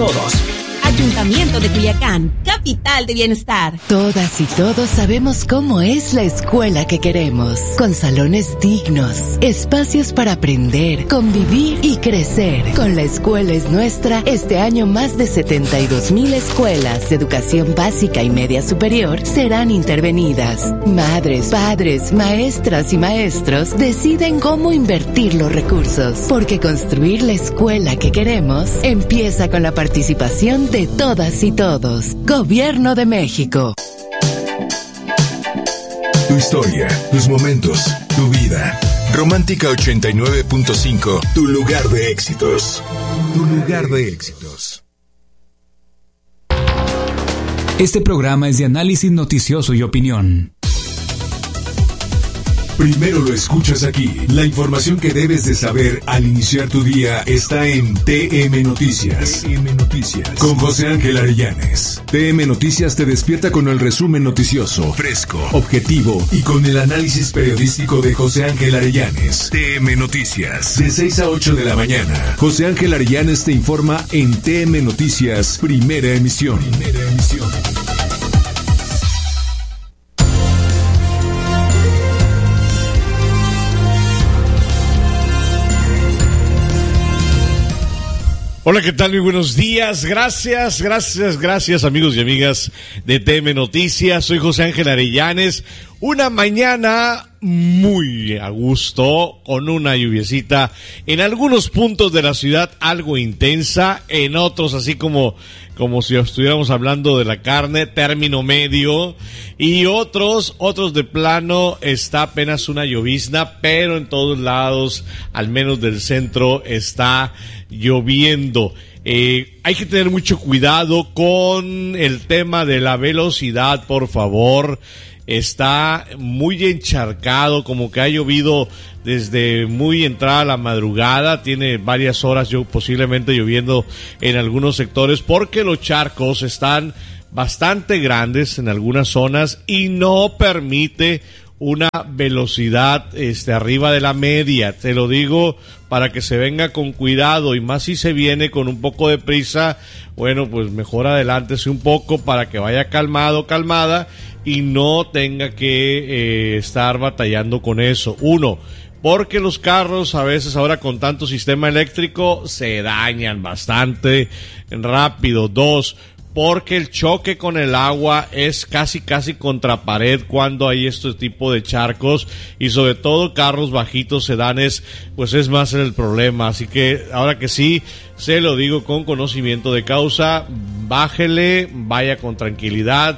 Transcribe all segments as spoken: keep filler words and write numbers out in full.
todos. Ayuntamiento de Culiacán, capital de bienestar. Todas y todos sabemos cómo es la escuela que queremos, con salones dignos, espacios para aprender, convivir y crecer. Con La Escuela es Nuestra, este año más de setenta y dos mil escuelas de educación básica y media superior serán intervenidas. Madres, padres, maestras y maestros deciden cómo invertir los recursos, porque construir la escuela que queremos empieza con la participación de todas y todos. Gobierno de México. Tu historia, tus momentos, tu vida. Romántica ochenta y nueve punto cinco, tu lugar de éxitos. Tu lugar de éxitos. Este programa es de análisis noticioso y opinión. Primero lo escuchas aquí. La información que debes de saber al iniciar tu día está en T M Noticias. T M Noticias. Con José Ángel Arellanes. T M Noticias te despierta con el resumen noticioso, fresco, objetivo y con el análisis periodístico de José Ángel Arellanes. T M Noticias. De seis a ocho de la mañana. José Ángel Arellanes te informa en T M Noticias, primera emisión. Primera emisión. Hola, ¿qué tal? Muy buenos días. Gracias, gracias, gracias, amigos y amigas de T M Noticias. Soy José Ángel Arellanes. Una mañana muy a gusto, con una lluviecita en algunos puntos de la ciudad, algo intensa, en otros así como, como si estuviéramos hablando de la carne, término medio, y otros, otros de plano está apenas una llovizna, pero en todos lados, al menos del centro, está lloviendo. Eh, hay que tener mucho cuidado con el tema de la velocidad, por favor. Está muy encharcado, como que ha llovido desde muy entrada la madrugada, tiene varias horas yo posiblemente lloviendo en algunos sectores, porque los charcos están bastante grandes en algunas zonas y no permite una velocidad este arriba de la media. Te lo digo para que se venga con cuidado, y más si se viene con un poco de prisa, bueno, pues mejor adelántese un poco para que vaya calmado, calmada, y no tenga que eh, estar batallando con eso. Uno, porque los carros a veces ahora con tanto sistema eléctrico se dañan bastante rápido. Dos, porque el choque con el agua es casi casi contra pared cuando hay este tipo de charcos, y sobre todo carros bajitos, sedanes, pues es más el problema. Así que ahora que sí, se lo digo con conocimiento de causa, bájele, vaya con tranquilidad,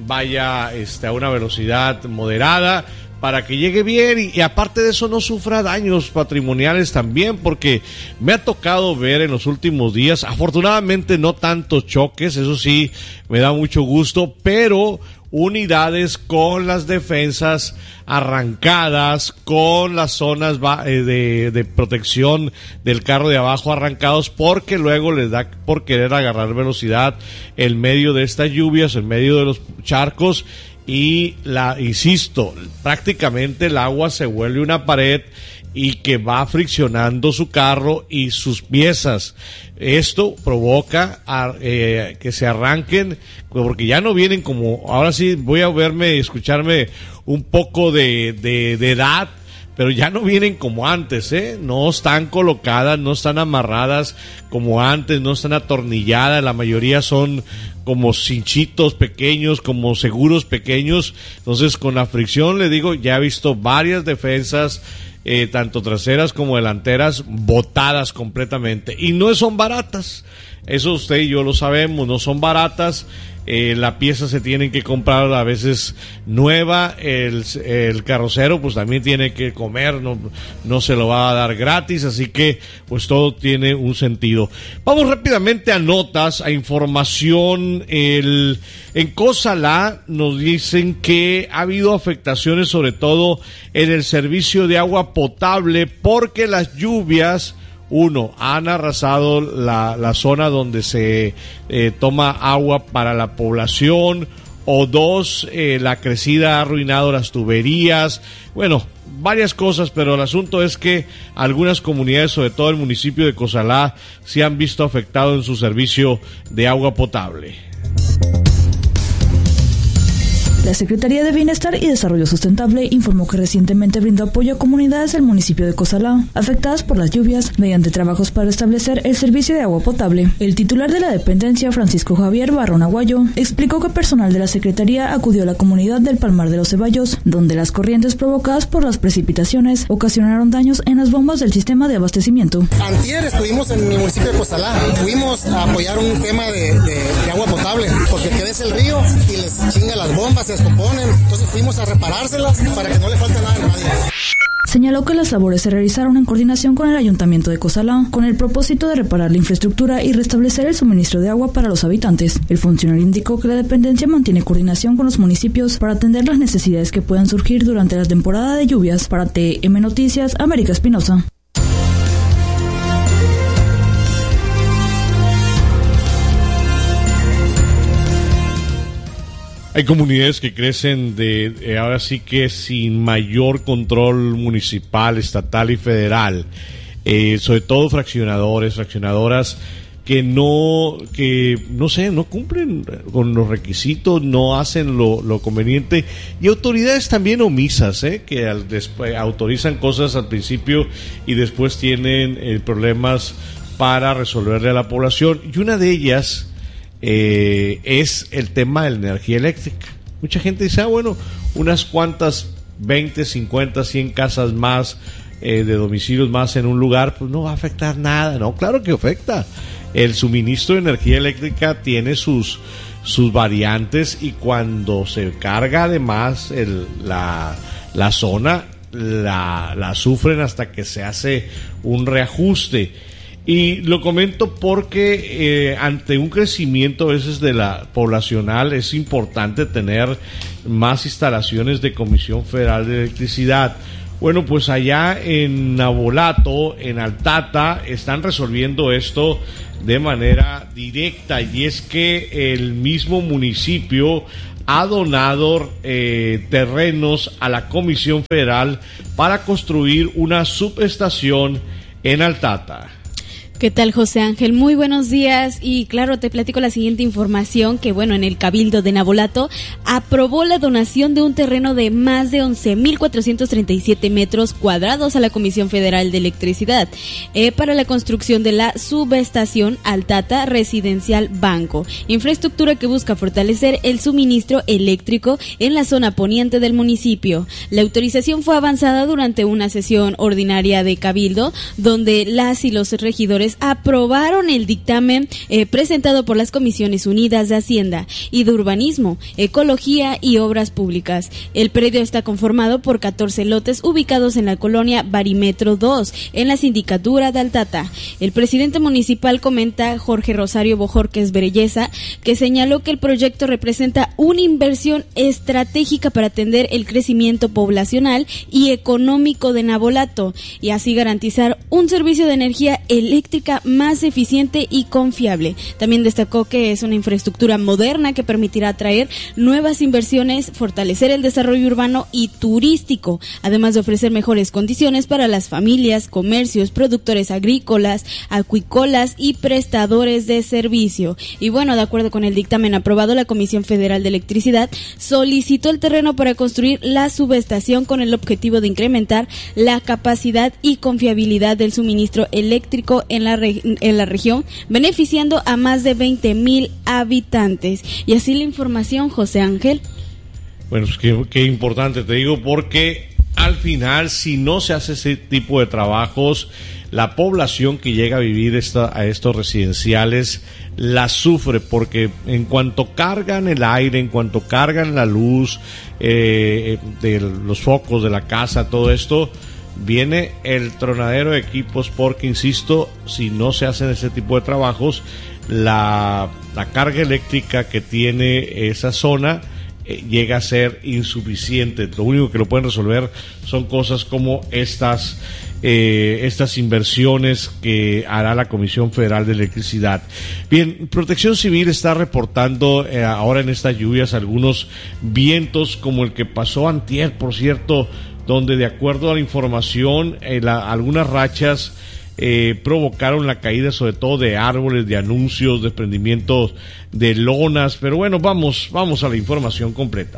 vaya este, a una velocidad moderada para que llegue bien, y, y aparte de eso no sufra daños patrimoniales también, porque me ha tocado ver en los últimos días, afortunadamente no tantos choques, eso sí me da mucho gusto, pero unidades con las defensas arrancadas, con las zonas de, de protección del carro de abajo arrancados, porque luego les da por querer agarrar velocidad en medio de estas lluvias, en medio de los charcos. Y la, insisto, prácticamente el agua se vuelve una pared y que va friccionando su carro y sus piezas. Esto provoca eh, que se arranquen, porque ya no vienen como, ahora sí voy a verme y escucharme un poco de, de, de edad, pero ya no vienen como antes, ¿eh? No están colocadas, no están amarradas como antes, no están atornilladas, la mayoría son como cinchitos pequeños, como seguros pequeños. Entonces, con la fricción, le digo, ya he visto varias defensas, eh, tanto traseras como delanteras, botadas completamente. Y no son baratas, eso usted y yo lo sabemos, no son baratas. Eh, la pieza se tiene que comprar a veces nueva, el, el carrocero pues también tiene que comer, no, no se lo va a dar gratis, así que pues todo tiene un sentido. Vamos rápidamente a notas, a información. El, en Cozalá nos dicen que ha habido afectaciones sobre todo en el servicio de agua potable, porque las lluvias, uno, han arrasado la, la zona donde se eh, toma agua para la población, o dos, eh, la crecida ha arruinado las tuberías. Bueno, varias cosas, pero el asunto es que algunas comunidades, sobre todo el municipio de Cozalá, se han visto afectados en su servicio de agua potable. La Secretaría de Bienestar y Desarrollo Sustentable informó que recientemente brindó apoyo a comunidades del municipio de Cozalá, afectadas por las lluvias, mediante trabajos para establecer el servicio de agua potable. El titular de la dependencia, Francisco Javier Barrón Aguayo, explicó que personal de la Secretaría acudió a la comunidad del Palmar de los Ceballos, donde las corrientes provocadas por las precipitaciones ocasionaron daños en las bombas del sistema de abastecimiento. Antier estuvimos en mi municipio de Cozalá, fuimos a apoyar un tema de, de, de agua potable, porque crece el río y les chinga las bombas, se descomponen, entonces fuimos a reparárselas para que no le falte nada a nadie. Señaló que las labores se realizaron en coordinación con el Ayuntamiento de Cozalá, con el propósito de reparar la infraestructura y restablecer el suministro de agua para los habitantes. El funcionario indicó que la dependencia mantiene coordinación con los municipios para atender las necesidades que puedan surgir durante la temporada de lluvias. Para T M Noticias, América Espinosa. Hay comunidades que crecen de, de ahora sí que sin mayor control municipal, estatal y federal, eh, sobre todo fraccionadores, fraccionadoras que no, que no sé, no cumplen con los requisitos, no hacen lo, lo conveniente, y autoridades también omisas, eh, que al, después, autorizan cosas al principio y después tienen eh, problemas para resolverle a la población, y una de ellas Eh, es el tema de la energía eléctrica. Mucha gente dice, ah, bueno, unas cuantas veinte, cincuenta, cien casas más, eh, de domicilios más en un lugar, pues no va a afectar nada. No, claro que afecta. El suministro de energía eléctrica tiene sus, sus variantes, y cuando se carga además el, la, la zona, la, la sufren hasta que se hace un reajuste. Y lo comento porque eh, ante un crecimiento a veces de la poblacional es importante tener más instalaciones de Comisión Federal de Electricidad. Bueno, pues allá en Navolato, en Altata, están resolviendo esto de manera directa, y es que el mismo municipio ha donado eh, terrenos a la Comisión Federal para construir una subestación en Altata. ¿Qué tal, José Ángel? Muy buenos días, y claro, te platico la siguiente información, que bueno, en el Cabildo de Navolato aprobó la donación de un terreno de más de once mil cuatrocientos treinta y siete metros cuadrados a la Comisión Federal de Electricidad eh, para la construcción de la subestación Altata Residencial Banco, infraestructura que busca fortalecer el suministro eléctrico en la zona poniente del municipio. La autorización fue avanzada durante una sesión ordinaria de Cabildo, donde las y los regidores aprobaron el dictamen eh, presentado por las Comisiones Unidas de Hacienda y de Urbanismo, Ecología y Obras Públicas. El predio está conformado por catorce lotes ubicados en la colonia Barímetro dos, en la sindicatura de Altata. El presidente municipal comenta, Jorge Rosario Bojorquez Berelleza, que señaló que el proyecto representa una inversión estratégica para atender el crecimiento poblacional y económico de Navolato, y así garantizar un servicio de energía eléctrica más eficiente y confiable. También destacó que es una infraestructura moderna que permitirá atraer nuevas inversiones, fortalecer el desarrollo urbano y turístico, además de ofrecer mejores condiciones para las familias, comercios, productores agrícolas, acuícolas y prestadores de servicio. Y bueno, de acuerdo con el dictamen aprobado, la Comisión Federal de Electricidad solicitó el terreno para construir la subestación con el objetivo de incrementar la capacidad y confiabilidad del suministro eléctrico en la, re- en la región, beneficiando a más de veinte mil habitantes. Y así la información, José Ángel. Bueno, pues qué, qué importante, te digo, porque al final, si no se hace ese tipo de trabajos, la población que llega a vivir esta, a estos residenciales la sufre, porque en cuanto cargan el aire, en cuanto cargan la luz eh, de los focos de la casa, todo esto, viene el tronadero de equipos, porque insisto, si no se hacen ese tipo de trabajos, la, la carga eléctrica que tiene esa zona eh, llega a ser insuficiente. Lo único que lo pueden resolver son cosas como estas eh, estas inversiones que hará la Comisión Federal de Electricidad. Bien, Protección Civil está reportando eh, ahora en estas lluvias algunos vientos como el que pasó antier, por cierto, donde de acuerdo a la información, eh, la, algunas rachas eh, provocaron la caída sobre todo de árboles, de anuncios, desprendimientos de lonas, pero bueno, vamos, vamos a la información completa.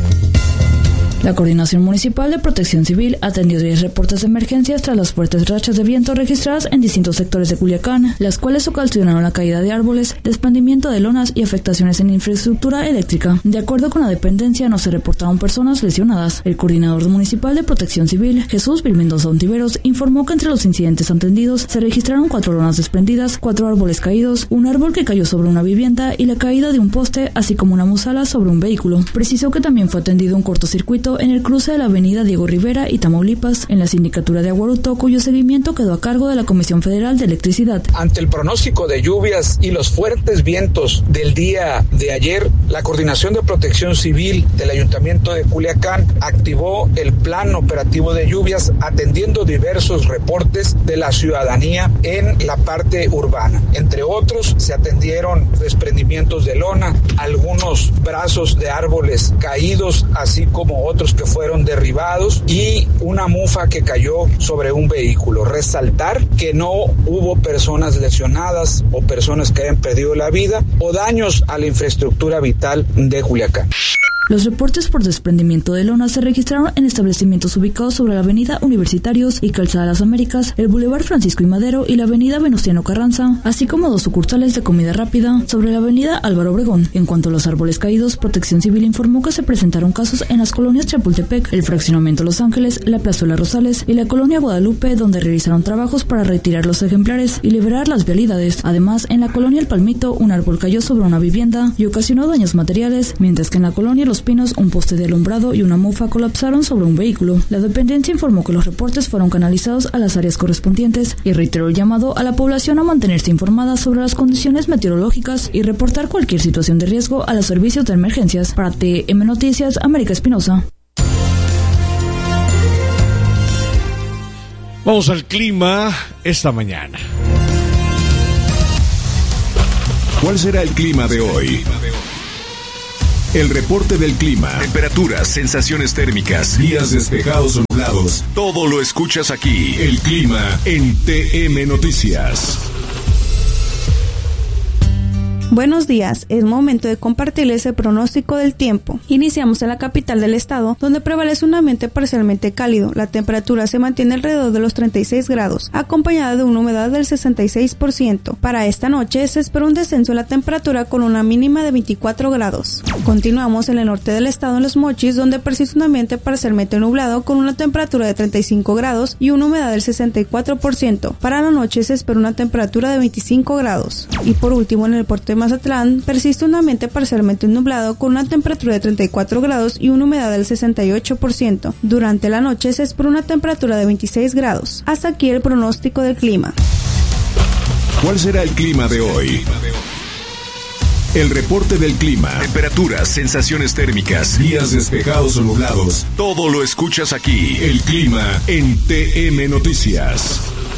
La Coordinación Municipal de Protección Civil atendió diez reportes de emergencias tras las fuertes rachas de viento registradas en distintos sectores de Culiacán, las cuales ocasionaron la caída de árboles, desprendimiento de lonas y afectaciones en infraestructura eléctrica. De acuerdo con la dependencia, no se reportaron personas lesionadas. El coordinador municipal de Protección Civil, Jesús Vil Mendoza Ontiveros, informó que entre los incidentes atendidos se registraron cuatro lonas desprendidas, cuatro árboles caídos, un árbol que cayó sobre una vivienda y la caída de un poste, así como una musala sobre un vehículo. Precisó que también fue atendido un cortocircuito en el cruce de la avenida Diego Rivera y Tamaulipas, en la sindicatura de Aguaruto, cuyo seguimiento quedó a cargo de la Comisión Federal de Electricidad. Ante el pronóstico de lluvias y los fuertes vientos del día de ayer, la Coordinación de Protección Civil del Ayuntamiento de Culiacán activó el plan operativo de lluvias, atendiendo diversos reportes de la ciudadanía en la parte urbana. Entre otros, se atendieron desprendimientos de lona, algunos brazos de árboles caídos, así como otros que fueron derribados y una mufa que cayó sobre un vehículo. Resaltar que no hubo personas lesionadas o personas que hayan perdido la vida o daños a la infraestructura vital de Culiacán. Los reportes por desprendimiento de lona se registraron en establecimientos ubicados sobre la avenida Universitarios y Calzada Las Américas, el Boulevard Francisco I. Madero y la avenida Venustiano Carranza, así como dos sucursales de comida rápida sobre la avenida Álvaro Obregón. En cuanto a los árboles caídos, Protección Civil informó que se presentaron casos en las colonias Chapultepec, el fraccionamiento Los Ángeles, la Plazuela Rosales y la colonia Guadalupe, donde realizaron trabajos para retirar los ejemplares y liberar las vialidades. Además, en la colonia El Palmito, un árbol cayó sobre una vivienda y ocasionó daños materiales, mientras que en la colonia Los Pinos, un poste de alumbrado y una mufa colapsaron sobre un vehículo. La dependencia informó que los reportes fueron canalizados a las áreas correspondientes y reiteró el llamado a la población a mantenerse informada sobre las condiciones meteorológicas y reportar cualquier situación de riesgo a los servicios de emergencias. Para T M Noticias, América Espinosa. Vamos al clima esta mañana. ¿Cuál será el clima de hoy? El reporte del clima, temperaturas, sensaciones térmicas, días despejados o nublados, todo lo escuchas aquí. El clima en T M Noticias. Buenos días, es momento de compartirles el pronóstico del tiempo. Iniciamos en la capital del estado, donde prevalece un ambiente parcialmente cálido. La temperatura se mantiene alrededor de los treinta y seis grados, acompañada de una humedad del sesenta y seis por ciento. Para esta noche se espera un descenso en la temperatura con una mínima de veinticuatro grados. Continuamos en el norte del estado, en Los Mochis, donde persiste un ambiente parcialmente nublado con una temperatura de treinta y cinco grados y una humedad del sesenta y cuatro por ciento. Para la noche se espera una temperatura de veinticinco grados. Y por último, en el puerto de Mazatlán persiste un ambiente parcialmente nublado con una temperatura de treinta y cuatro grados y una humedad del sesenta y ocho por ciento. Durante la noche se espera una temperatura de veintiséis grados. Hasta aquí el pronóstico del clima. ¿Cuál será el clima de hoy? El reporte del clima, temperaturas, sensaciones térmicas, días despejados o nublados, todo lo escuchas aquí. El clima en T M Noticias.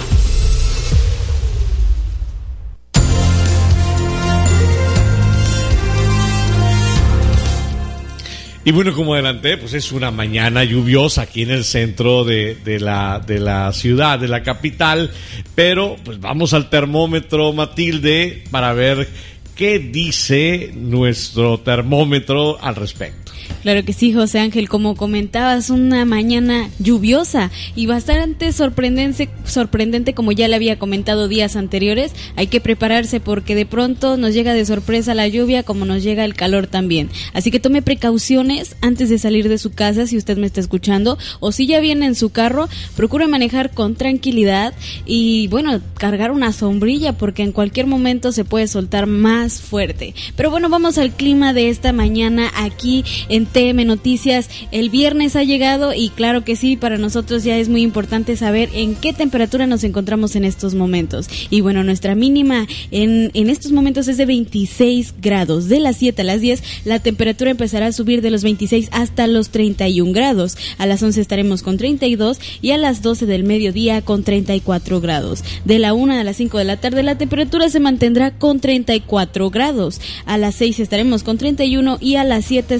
Y bueno, como adelanté, pues es una mañana lluviosa aquí en el centro de, de la de la ciudad, de la capital, pero pues vamos al termómetro, Matilde, para ver qué dice nuestro termómetro al respecto. Claro que sí, José Ángel, como comentabas, una mañana lluviosa y bastante sorprendente, sorprendente como ya le había comentado días anteriores. Hay que prepararse porque de pronto nos llega de sorpresa la lluvia como nos llega el calor también. Así que tome precauciones antes de salir de su casa si usted me está escuchando, o si ya viene en su carro, procure manejar con tranquilidad y bueno, cargar una sombrilla porque en cualquier momento se puede soltar más fuerte. Pero bueno, vamos al clima de esta mañana aquí en T M Noticias. El viernes ha llegado y claro que sí, para nosotros ya es muy importante saber en qué temperatura nos encontramos en estos momentos. Y bueno, nuestra mínima en, en estos momentos es de veintiséis grados. De las siete a las diez, la temperatura empezará a subir de los veintiséis hasta los treinta y un grados. A las once estaremos con treinta y dos y a las doce del mediodía con treinta y cuatro grados. De la una a las cinco de la tarde, la temperatura se mantendrá con treinta y cuatro grados. A las seis estaremos con treinta y uno y a las siete estaremos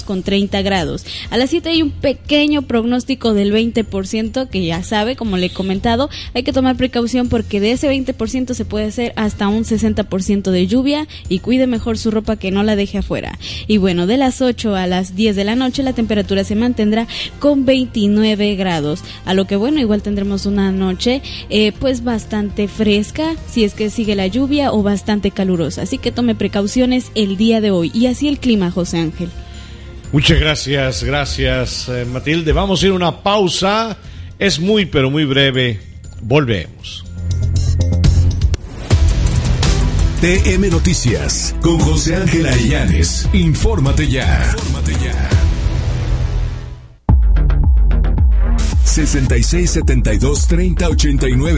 estaremos con treinta grados. A las siete hay un pequeño pronóstico del veinte por ciento, que ya sabe, como le he comentado, hay que tomar precaución porque de ese veinte por ciento se puede hacer hasta un sesenta por ciento de lluvia, y cuide mejor su ropa, que no la deje afuera. Y bueno, de las ocho a las diez de la noche la temperatura se mantendrá con veintinueve grados, a lo que bueno, igual tendremos una noche eh, pues bastante fresca, si es que sigue la lluvia, o bastante calurosa, así que tome precauciones el día de hoy. Y así el clima, José Ángel. Muchas gracias, gracias eh, Matilde. Vamos a ir a una pausa, es muy pero muy breve, volvemos. T M Noticias con José Ángel Arellanes. Infórmate ya. Infórmate ya. sesenta y seis setenta y dos treinta ochenta y nueve